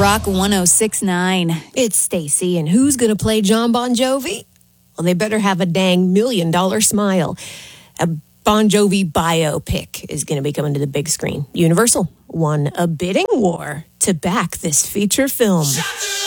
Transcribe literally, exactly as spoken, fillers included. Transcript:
Rock one oh six point nine. It's Stacy, and who's going to play John Bon Jovi? Well, they better have a dang million dollar smile. A Bon Jovi biopic is going to be coming to the big screen. Universal won a bidding war to back this feature film.